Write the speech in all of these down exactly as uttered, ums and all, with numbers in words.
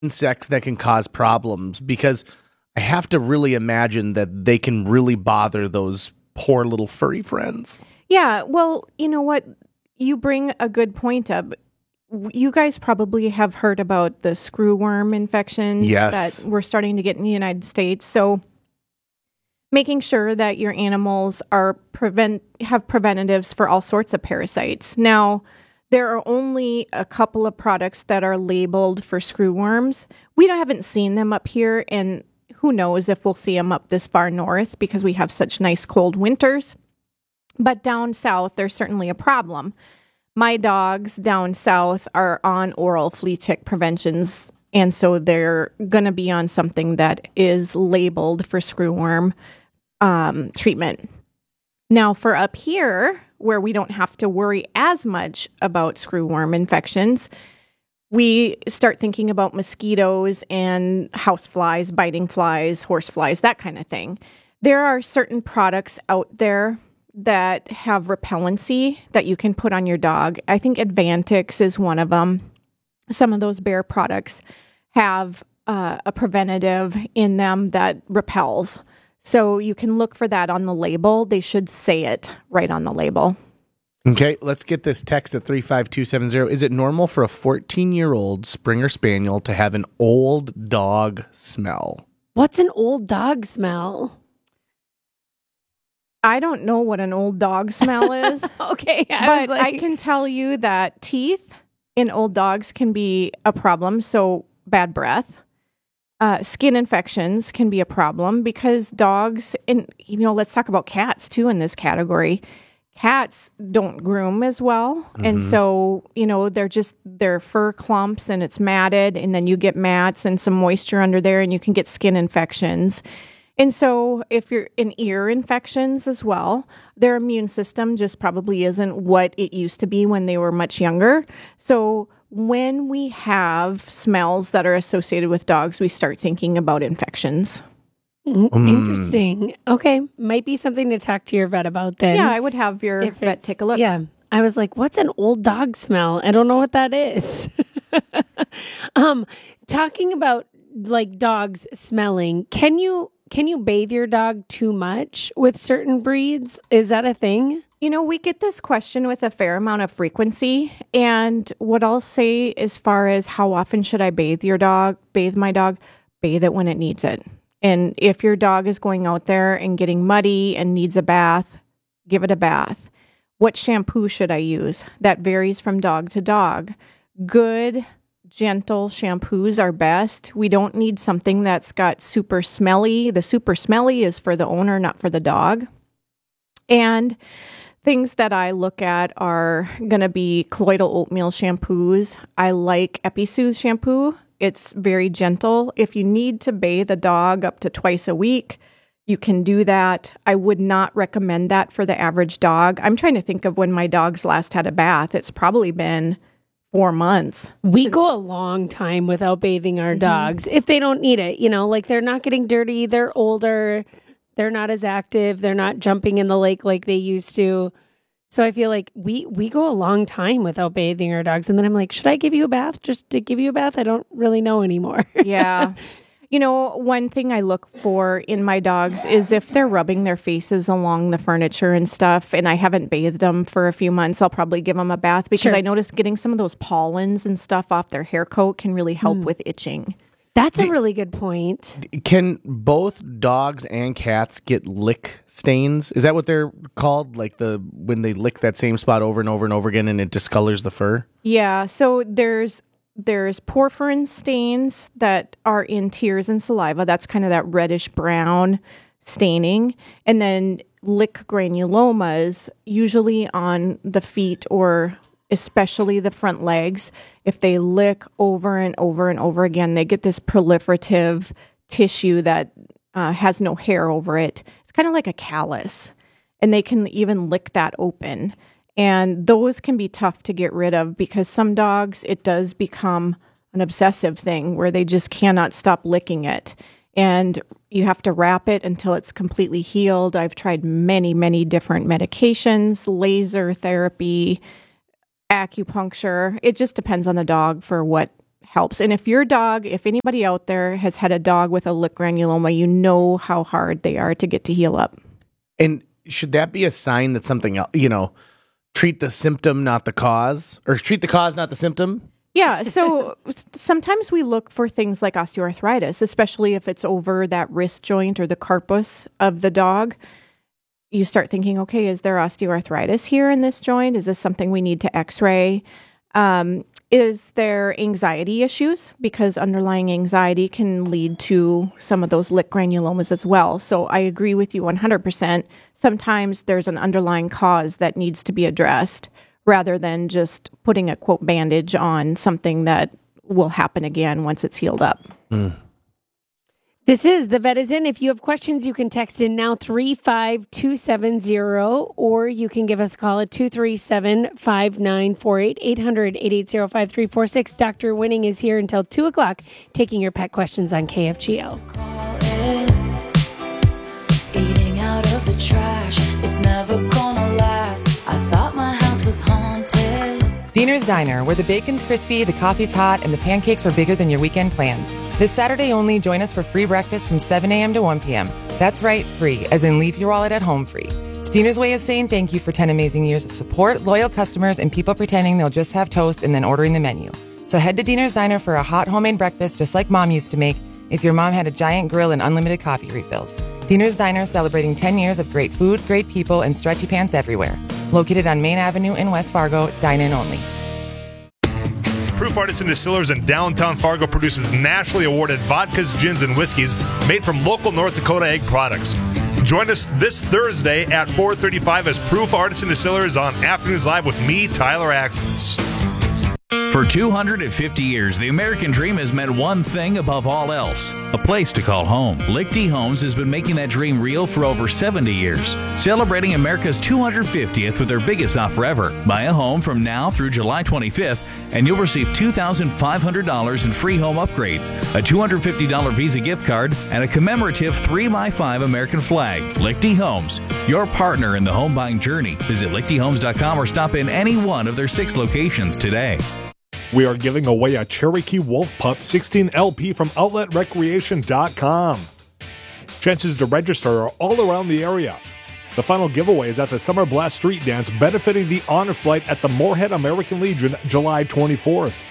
insects that can cause problems? Because I have to really imagine that they can really bother those poor little furry friends. Yeah, well, you know what? You bring a good point up. You guys probably have heard about the screwworm infections Yes. that we're starting to get in the United States. So making sure that your animals are prevent have preventatives for all sorts of parasites. Now, there are only a couple of products that are labeled for screwworms. We don't, haven't seen them up here, and who knows if we'll see them up this far north because we have such nice cold winters. But down south, there's certainly a problem. My dogs down south are on oral flea tick preventions, and so they're going to be on something that is labeled for screwworm um, treatment. Now, for up here, where we don't have to worry as much about screwworm infections, we start thinking about mosquitoes and house flies, biting flies, horse flies, that kind of thing. There are certain products out there that have repellency that you can put on your dog. I think Advantix is one of them. Some of those Bayer products have uh, a preventative in them that repels. So you can look for that on the label. They should say it right on the label. Okay, let's get this text at three five two seven zero. Is it normal for a fourteen-year-old Springer Spaniel to have an old dog smell? What's an old dog smell? I don't know what an old dog smell is. Okay, I but was like... I can tell you that teeth in old dogs can be a problem, so bad breath. Uh, skin infections can be a problem because dogs, and you know, let's talk about cats too in this category. Cats don't groom as well. Mm-hmm. And so, you know, they're just, they're fur clumps and it's matted, and then you get mats and some moisture under there and you can get skin infections. And so if you're in ear infections as well, their immune system just probably isn't what it used to be when they were much younger. So when we have smells that are associated with dogs, we start thinking about infections. Mm. Interesting. Okay. Might be something to talk to your vet about then. Yeah, I would have your if vet take a look. Yeah. I was like, what's an old dog smell? I don't know what that is. um, talking about like dogs smelling, can you can you bathe your dog too much with certain breeds? Is that a thing? You know, we get this question with a fair amount of frequency. And what I'll say as far as how often should I bathe your dog, bathe my dog, bathe it when it needs it. And if your dog is going out there and getting muddy and needs a bath, give it a bath. What shampoo should I use? That varies from dog to dog. Good, gentle shampoos are best. We don't need something that's got super smelly. The super smelly is for the owner, not for the dog. And things that I look at are going to be colloidal oatmeal shampoos. I like Episoothe shampoo. It's very gentle. If you need to bathe a dog up to twice a week, you can do that. I would not recommend that for the average dog. I'm trying to think of when my dogs last had a bath. It's probably been four months. We go a long time without bathing our mm-hmm. dogs if they don't need it. You know, like they're not getting dirty. They're older. They're not as active. They're not jumping in the lake like they used to. So I feel like we, we go a long time without bathing our dogs. And then I'm like, should I give you a bath just to give you a bath? I don't really know anymore. Yeah. You know, one thing I look for in my dogs is if they're rubbing their faces along the furniture and stuff, and I haven't bathed them for a few months, I'll probably give them a bath because sure. I noticed getting some of those pollens and stuff off their hair coat can really help mm. with itching. That's a really good point. Can both dogs and cats get lick stains? Is that what they're called? Like the when they lick that same spot over and over and over again and it discolors the fur? Yeah. So there's there's porphyrin stains that are in tears and saliva. That's kind of that reddish brown staining. And then lick granulomas, usually on the feet or especially the front legs. If they lick over and over and over again, they get this proliferative tissue that uh, has no hair over it. It's kind of like a callus, and they can even lick that open. And those can be tough to get rid of because some dogs, it does become an obsessive thing where they just cannot stop licking it. And you have to wrap it until it's completely healed. I've tried many, many different medications, laser therapy, acupuncture. It just depends on the dog for what helps. And if your dog, if anybody out there has had a dog with a lick granuloma, you know how hard they are to get to heal up. And should that be a sign that something else, you know, treat the symptom, not the cause, or treat the cause, not the symptom? Yeah, so sometimes we look for things like osteoarthritis, especially if it's over that wrist joint or the carpus of the dog. You start thinking, okay, is there osteoarthritis here in this joint? Is this something we need to x-ray? Um, is there anxiety issues? Because underlying anxiety can lead to some of those lick granulomas as well. So I agree with you one hundred percent. Sometimes there's an underlying cause that needs to be addressed rather than just putting a, quote, bandage on something that will happen again once it's healed up. Mm. This is The Vet Is In. If you have questions, you can text in now three five two seven zero, or you can give us a call at two three seven, five nine four eight, eight hundred, eight eight zero, five three four six. Doctor Winning is here until two o'clock, taking your pet questions on K F G O. Eating out of the trash, it's never gonna last. I thought my house was haunted. Diener's Diner, where the bacon's crispy, the coffee's hot, and the pancakes are bigger than your weekend plans. This Saturday only, join us for free breakfast from seven a.m. to one p.m. That's right, free, as in leave your wallet at home free. It's Diener's way of saying thank you for ten amazing years of support, loyal customers, and people pretending they'll just have toast and then ordering the menu. So head to Diener's Diner for a hot homemade breakfast just like Mom used to make if your mom had a giant grill and unlimited coffee refills. Diener's Diner, celebrating ten years of great food, great people, and stretchy pants everywhere. Located on Main Avenue in West Fargo, dine-in only. Proof Artisan Distillers in downtown Fargo produces nationally awarded vodkas, gins, and whiskeys made from local North Dakota egg products. Join us this Thursday at four thirty-five as Proof Artisan Distillers on Afternoons Live with me, Tyler Axels. For two hundred fifty years, the American dream has meant one thing above all else: a place to call home. Lichty Homes has been making that dream real for over seventy years, celebrating America's two hundred fiftieth with their biggest offer ever. Buy a home from now through July twenty-fifth, and you'll receive two thousand five hundred dollars in free home upgrades, a two hundred fifty dollars Visa gift card, and a commemorative three by five American flag. Lichty Homes, your partner in the home buying journey. Visit lichty homes dot com or stop in any one of their six locations today. We are giving away a Cherokee Wolf Pup sixteen L P from outlet recreation dot com. Chances to register are all around the area. The final giveaway is at the Summer Blast Street Dance, benefiting the Honor Flight at the Moorhead American Legion, July twenty-fourth.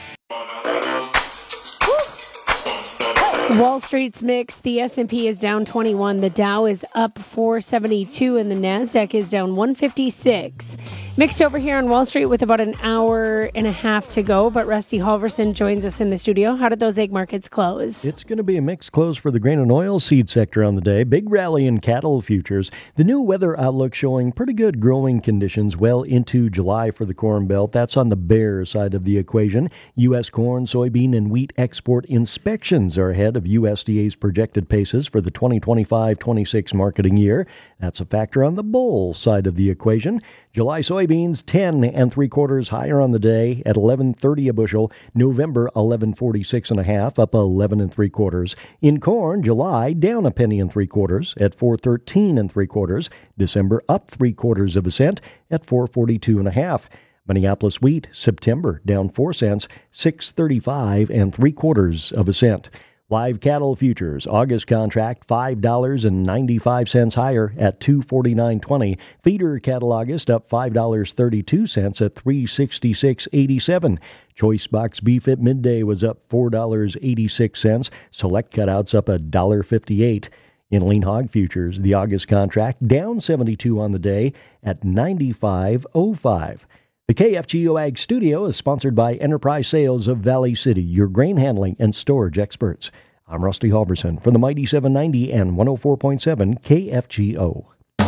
Wall Street's mixed. The S and P is down twenty-one. The Dow is up four seventy-two, and the NASDAQ is down one fifty-six. Mixed over here on Wall Street with about an hour and a half to go, but Rusty Halverson joins us in the studio. How did those egg markets close? It's going to be a mixed close for the grain and oil seed sector on the day. Big rally in cattle futures. The new weather outlook showing pretty good growing conditions well into July for the Corn Belt. That's on the bear side of the equation. U S corn, soybean, and wheat export inspections are ahead of U S D A's projected paces for the twenty twenty-five twenty-six marketing year. That's a factor on the bull side of the equation. July soybeans ten and three quarters higher on the day at eleven thirty a bushel. November eleven forty-six and a half, up eleven and three quarters. In corn, July down a penny and three quarters at four thirteen and three quarters. December up three quarters of a cent at four forty-two and a half. Minneapolis wheat, September down four cents, six thirty-five and three quarters of a cent. Live cattle futures, August contract five dollars and ninety-five cents higher at two forty-nine twenty. Feeder cattle August up five dollars and thirty-two cents at three sixty-six eighty-seven. Choice box beef at midday was up four dollars and eighty-six cents. Select cutouts up one dollar and fifty-eight cents. In lean hog futures, the August contract down seventy-two on the day at ninety-five oh five. The K F G O Ag Studio is sponsored by Enterprise Sales of Valley City, your grain handling and storage experts. I'm Rusty Halverson for the Mighty seven ninety and one oh four point seven K F G O.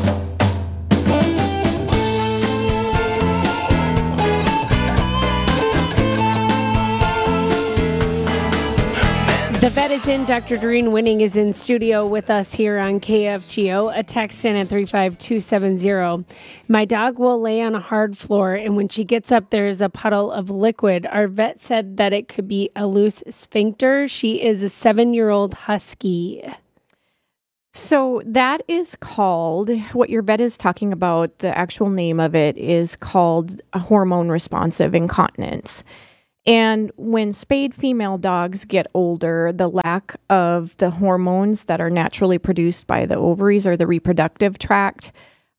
The Vet Is In. Doctor Doreen Winning is in studio with us here on K F G O. A text in at three five two seven zero. My dog will lay on a hard floor, and when she gets up, there's a puddle of liquid. Our vet said that it could be a loose sphincter. She is a seven-year-old husky. So that is called, what your vet is talking about, the actual name of it is called a hormone responsive incontinence. And when spayed female dogs get older, the lack of the hormones that are naturally produced by the ovaries or the reproductive tract,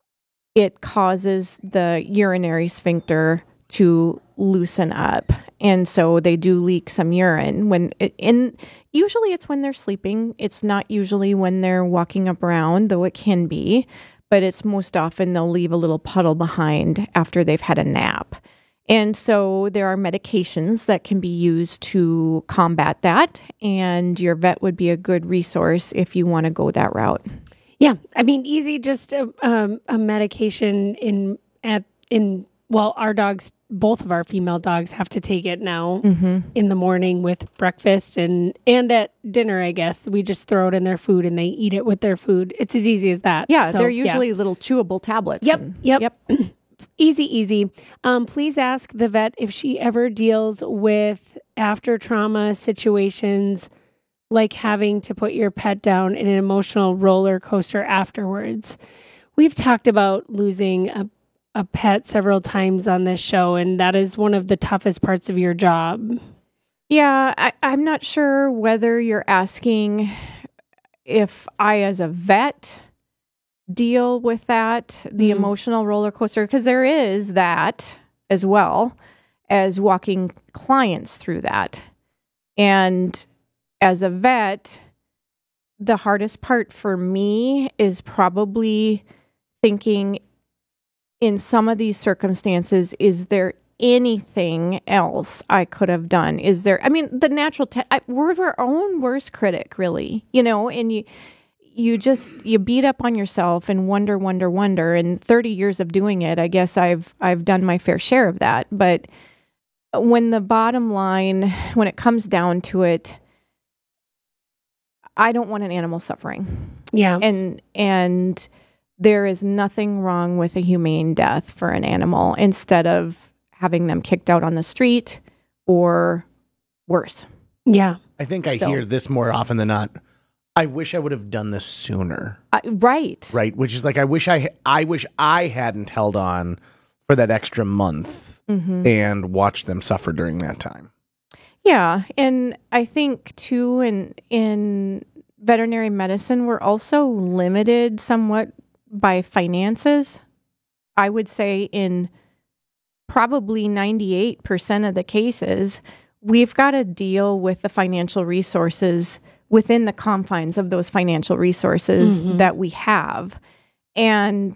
it causes the urinary sphincter to loosen up. And so they do leak some urine when it, in usually it's when they're sleeping. It's not usually when they're walking up around, though it can be, but it's most often they'll leave a little puddle behind after they've had a nap. And so there are medications that can be used to combat that, and your vet would be a good resource if you want to go that route. Yeah, I mean, easy, just a, um, a medication in at in well, our dogs, both of our female dogs, have to take it now mm-hmm. in the morning with breakfast and and at dinner. I guess we just throw it in their food and they eat it with their food. It's as easy as that. Yeah, so, they're usually yeah. little chewable tablets. Yep, and, yep, yep. Easy, easy. Um, please ask the vet if she ever deals with after trauma situations like having to put your pet down in an emotional roller coaster afterwards. We've talked about losing a, a pet several times on this show, and that is one of the toughest parts of your job. Yeah, I, I'm not sure whether you're asking if I, as a vet, deal with that, the mm. emotional roller coaster, because there is that as well as walking clients through that. And as a vet, the hardest part for me is probably thinking in some of these circumstances, is there anything else I could have done? Is there, I mean, the natural, te- I, we're our own worst critic, really, you know, and you, you just, you beat up on yourself and wonder, wonder, wonder. And thirty years of doing it, I guess I've, I've done my fair share of that. But when the bottom line, when it comes down to it, I don't want an animal suffering. Yeah. And, and there is nothing wrong with a humane death for an animal instead of having them kicked out on the street or worse. Yeah. I think I So- hear this more often than not. I wish I would have done this sooner. Uh, right. Right. Which is like, I wish I, I wish I hadn't held on for that extra month Mm-hmm. and watched them suffer during that time. Yeah. And I think too, in, in veterinary medicine, we're also limited somewhat by finances. I would say in probably ninety-eight percent of the cases, we've got to deal with the financial resources within the confines of those financial resources mm-hmm. that we have. And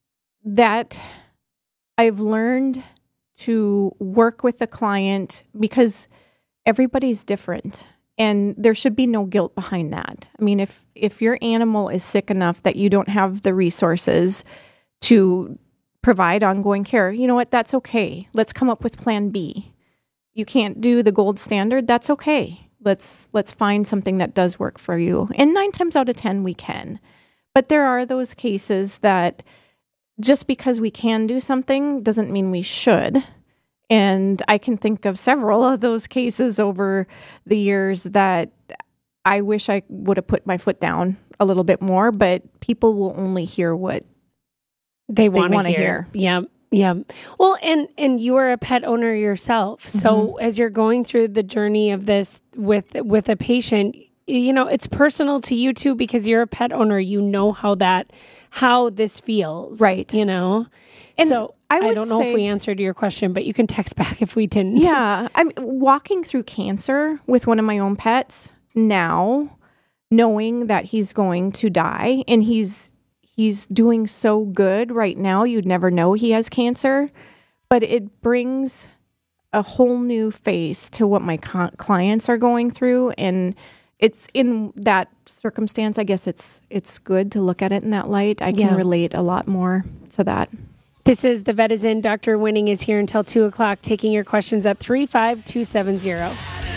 that I've learned to work with the client because everybody's different and there should be no guilt behind that. I mean, if, if your animal is sick enough that you don't have the resources to provide ongoing care, you know what, that's okay. Let's come up with plan B. You can't do the gold standard, that's okay. Let's let's find something that does work for you. And nine times out of ten, we can. But there are those cases that just because we can do something doesn't mean we should. And I can think of several of those cases over the years that I wish I would have put my foot down a little bit more, but people will only hear what they want to hear. hear. Yeah. Yeah. Well, and, and you are a pet owner yourself. So mm-hmm. as you're going through the journey of this with, with a patient, you know, it's personal to you too, because you're a pet owner. You know how that, how this feels. Right. You know? And so I, would I don't know say, if we answered your question, but you can text back if we didn't. Yeah. I'm walking through cancer with one of my own pets now, knowing that he's going to die and he's, He's doing so good right now. You'd never know he has cancer, but it brings a whole new face to what my co- clients are going through. And it's in that circumstance, I guess it's it's good to look at it in that light. I can Yeah. relate a lot more to that. This is The Vet is In. Doctor Winning is here until two o'clock, taking your questions at three five two seven zero.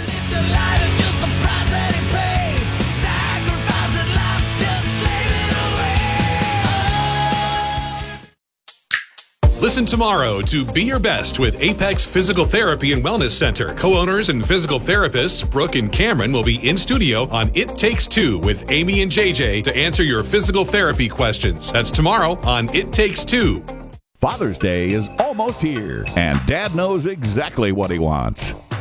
Listen tomorrow to Be Your Best with Apex Physical Therapy and Wellness Center. Co-owners and physical therapists Brooke and Cameron will be in studio on It Takes Two with Amy and J J to answer your physical therapy questions. That's tomorrow on It Takes Two. Father's Day is almost here, and Dad knows exactly what he wants.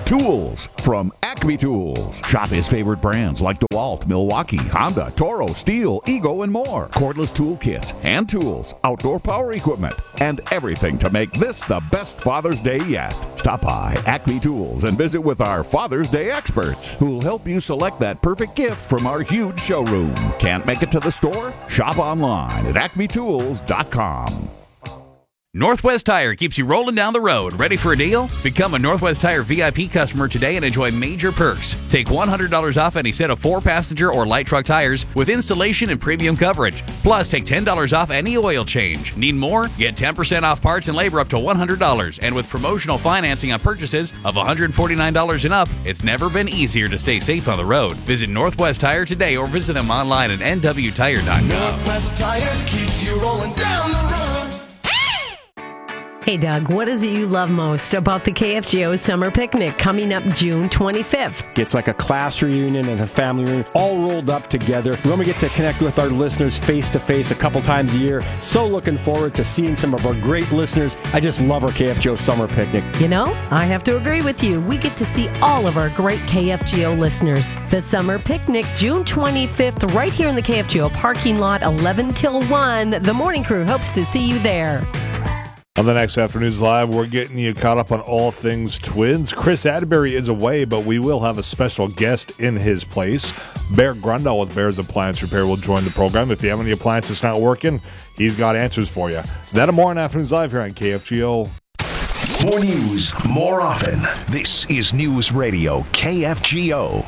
Tools from Acme Tools. Shop his favorite brands like DeWalt, Milwaukee, Honda, Toro, Steel, Ego, and more. Cordless tool kits, hand tools, outdoor power equipment, and everything to make this the best Father's Day yet. Stop by Acme Tools and visit with our Father's Day experts who'll help you select that perfect gift from our huge showroom. Can't make it to the store? Shop online at acme tools dot com. Northwest Tire keeps you rolling down the road. Ready for a deal? Become a Northwest Tire V I P customer today and enjoy major perks. Take one hundred dollars off any set of four-passenger or light truck tires with installation and premium coverage. Plus, take ten dollars off any oil change. Need more? Get ten percent off parts and labor up to one hundred dollars. And with promotional financing on purchases of one hundred forty-nine dollars and up, it's never been easier to stay safe on the road. Visit Northwest Tire today or visit them online at N W tire dot com. Northwest Tire keeps you rolling down the road. Hey, Doug, what is it you love most about the K F G O Summer Picnic coming up June twenty-fifth? It's like a class reunion and a family reunion all rolled up together. When we get to connect with our listeners face-to-face a couple times a year. So looking forward to seeing some of our great listeners. I just love our K F G O Summer Picnic. You know, I have to agree with you. We get to see all of our great K F G O listeners. The Summer Picnic, June twenty-fifth, right here in the K F G O parking lot, eleven till one. The morning crew hopes to see you there. On the next Afternoons Live, we're getting you caught up on all things Twins. Chris Atterbury is away, but we will have a special guest in his place. Bear Grundle with Bear's Appliance Repair will join the program. If you have any appliances not working, he's got answers for you. That and more on Afternoons Live here on K F G O. More news, more often. This is News Radio K F G O.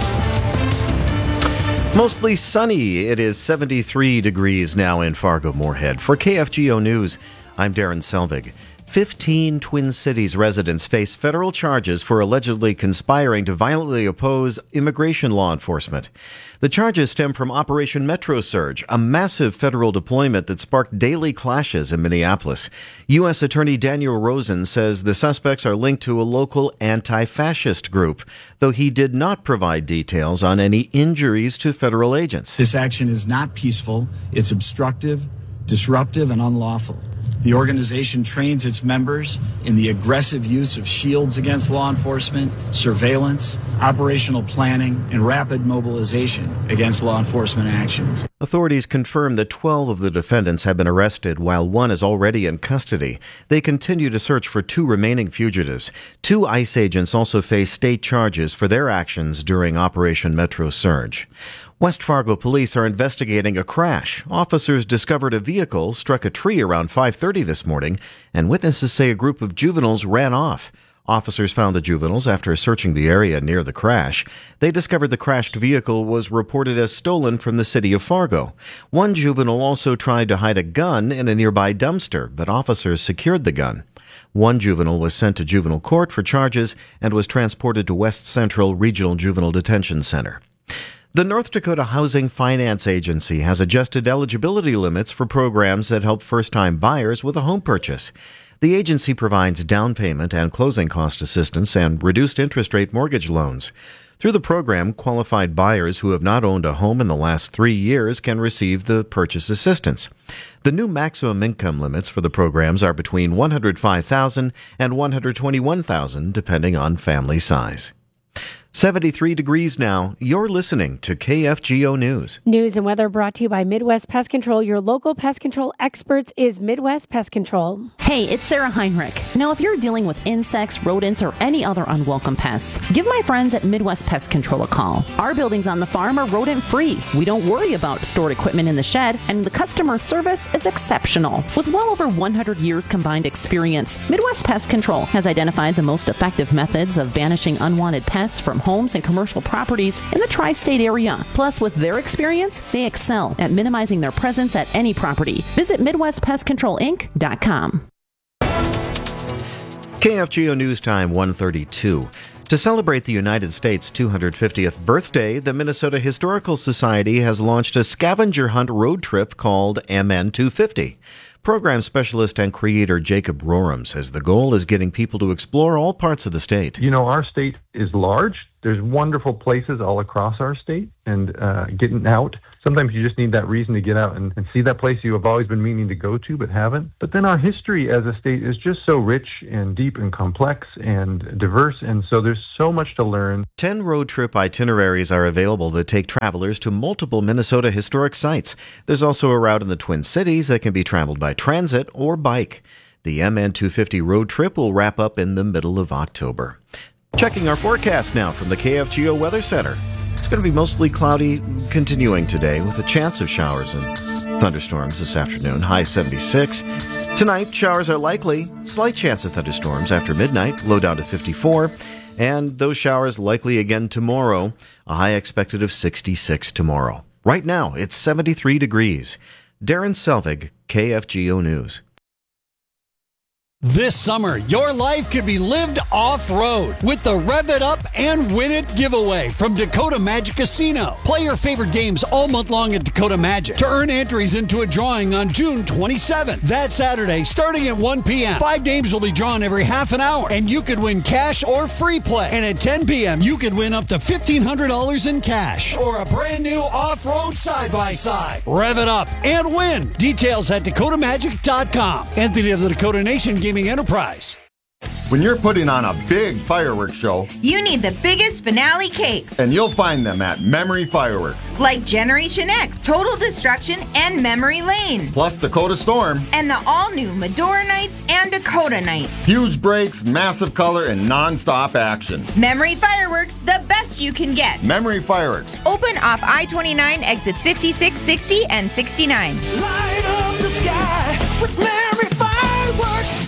Mostly sunny. It is seventy-three degrees now in Fargo-Moorhead. For K F G O News, I'm Darren Selvig. Fifteen Twin Cities residents face federal charges for allegedly conspiring to violently oppose immigration law enforcement. The charges stem from Operation Metro Surge, a massive federal deployment that sparked daily clashes in Minneapolis. U S Attorney Daniel Rosen says the suspects are linked to a local anti-fascist group, though he did not provide details on any injuries to federal agents. This action is not peaceful. It's obstructive, disruptive, and unlawful. The organization trains its members in the aggressive use of shields against law enforcement, surveillance, operational planning, and rapid mobilization against law enforcement actions. Authorities confirm that twelve of the defendants have been arrested, while one is already in custody. They continue to search for two remaining fugitives. Two ICE agents also face state charges for their actions during Operation Metro Surge. West Fargo police are investigating a crash. Officers discovered a vehicle struck a tree around five thirty this morning, and witnesses say a group of juveniles ran off. Officers found the juveniles after searching the area near the crash. They discovered the crashed vehicle was reported as stolen from the city of Fargo. One juvenile also tried to hide a gun in a nearby dumpster, but officers secured the gun. One juvenile was sent to juvenile court for charges and was transported to West Central Regional Juvenile Detention Center. The North Dakota Housing Finance Agency has adjusted eligibility limits for programs that help first-time buyers with a home purchase. The agency provides down payment and closing cost assistance and reduced interest rate mortgage loans. Through the program, qualified buyers who have not owned a home in the last three years can receive the purchase assistance. The new maximum income limits for the programs are between one hundred five thousand dollars and one hundred twenty-one thousand dollars, depending on family size. seventy-three degrees now. You're listening to K F G O News. News and weather brought to you by Midwest Pest Control. Your local pest control experts is Midwest Pest Control. Hey, it's Sarah Heinrich. Now, if you're dealing with insects, rodents, or any other unwelcome pests, give my friends at Midwest Pest Control a call. Our buildings on the farm are rodent-free. We don't worry about stored equipment in the shed, and the customer service is exceptional. With well over one hundred years combined experience, Midwest Pest Control has identified the most effective methods of banishing unwanted pests from homes and commercial properties in the tri-state area. Plus, with their experience, they excel at minimizing their presence at any property. Visit Midwest Pest Control Inc dot com. K F G O News Time one thirty-two. To celebrate the United States' two hundred fiftieth birthday, the Minnesota Historical Society has launched a scavenger hunt road trip called M N two fifty. Program specialist and creator Jacob Roram says the goal is getting people to explore all parts of the state. You know, our state is large. There's wonderful places all across our state, and uh, getting out. Sometimes you just need that reason to get out and, and see that place you have always been meaning to go to but haven't. But then our history as a state is just so rich and deep and complex and diverse, and so there's so much to learn. Ten road trip itineraries are available that take travelers to multiple Minnesota historic sites. There's also a route in the Twin Cities that can be traveled by transit or bike. The M N two fifty road trip will wrap up in the middle of October. Checking our forecast now from the K F G O Weather Center. It's going to be mostly cloudy continuing today with a chance of showers and thunderstorms this afternoon, high seventy-six. Tonight, showers are likely, slight chance of thunderstorms after midnight, low down to fifty-four. And those showers likely again tomorrow, a high expected of sixty-six tomorrow. Right now, it's seventy-three degrees. Darren Selvig, K F G O News. This summer, your life could be lived off-road with the Rev It Up and Win It giveaway from Dakota Magic Casino. Play your favorite games all month long at Dakota Magic to earn entries into a drawing on June twenty-seventh. That Saturday, starting at one p.m. Five games will be drawn every half an hour, and you could win cash or free play. And at ten p.m., you could win up to fifteen hundred dollars in cash or a brand new off-road side-by-side. Rev it up and win. Details at dakota magic dot com. Entity of the Dakota Nation Gaming Enterprise. When you're putting on a big fireworks show, you need the biggest finale cakes. And you'll find them at Memory Fireworks. Like Generation X, Total Destruction, and Memory Lane. Plus Dakota Storm. And the all-new Medora Nights and Dakota Nights. Huge breaks, massive color, and non-stop action. Memory Fireworks, the best you can get. Memory Fireworks. Open off I twenty-nine, exits fifty-six, sixty, and sixty-nine. Light up the sky with Memory Fireworks.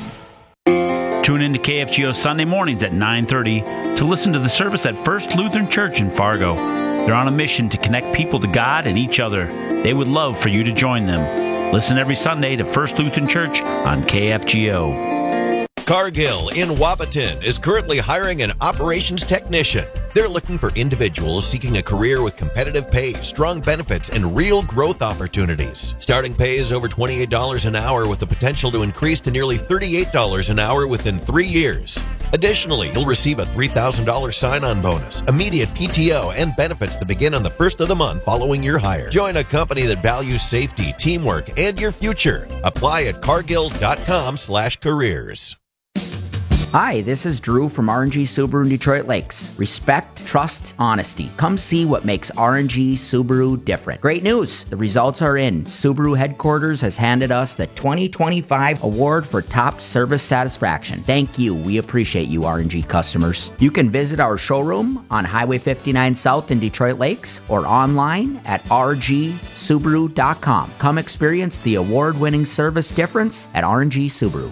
Tune in to K F G O Sunday mornings at nine thirty to listen to the service at First Lutheran Church in Fargo. They're on a mission to connect people to God and each other. They would love for you to join them. Listen every Sunday to First Lutheran Church on K F G O. Cargill in Wahpeton is currently hiring an operations technician. They're looking for individuals seeking a career with competitive pay, strong benefits, and real growth opportunities. Starting pay is over twenty-eight dollars an hour with the potential to increase to nearly thirty-eight dollars an hour within three years. Additionally, you'll receive a three thousand dollars sign-on bonus, immediate P T O, and benefits that begin on the first of the month following your hire. Join a company that values safety, teamwork, and your future. Apply at cargill.com slash careers. Hi, this is Drew from R and G Subaru in Detroit Lakes. Respect, trust, honesty. Come see what makes R and G Subaru different. Great news! The results are in. Subaru headquarters has handed us the twenty twenty-five award for top service satisfaction. Thank you. We appreciate you, R and G customers. You can visit our showroom on Highway fifty-nine South in Detroit Lakes or online at r g subaru dot com. Come experience the award-winning service difference at R and G Subaru.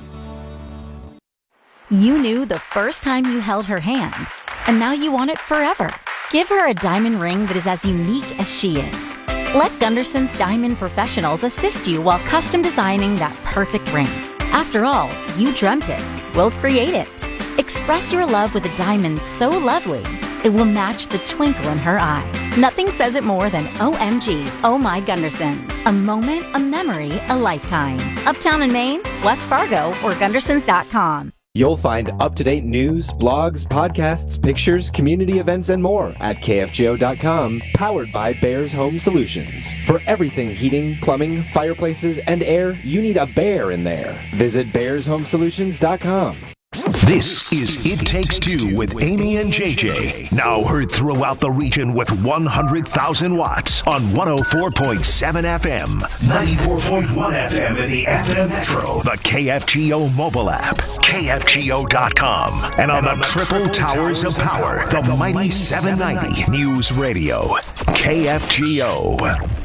You knew the first time you held her hand, and now you want it forever. Give her a diamond ring that is as unique as she is. Let Gunderson's Diamond Professionals assist you while custom designing that perfect ring. After all, you dreamt it. We'll create it. Express your love with a diamond so lovely, it will match the twinkle in her eye. Nothing says it more than O M G, Oh My Gundersons. A moment, a memory, a lifetime. Uptown in Maine, West Fargo, or Gundersons dot com. You'll find up-to-date news, blogs, podcasts, pictures, community events, and more at K F G O dot com, powered by Bears Home Solutions. For everything heating, plumbing, fireplaces, and air, you need a bear in there. Visit bears home solutions dot com. This is It Takes Two with Amy and J J. Now heard throughout the region with one hundred thousand watts on one oh four point seven F M, ninety-four point one F M in the F M Metro, the K F G O mobile app, K F G O dot com, and on the triple towers of power, the mighty seven ninety News Radio, K F G O.